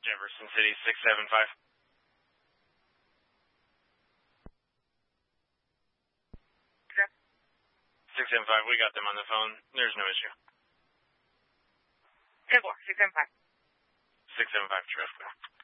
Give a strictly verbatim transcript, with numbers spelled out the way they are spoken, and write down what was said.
Jefferson City, six seven five. Okay. six seven five, we got them on the phone. There's no issue. ten four, six seven five. six seven five, terrific.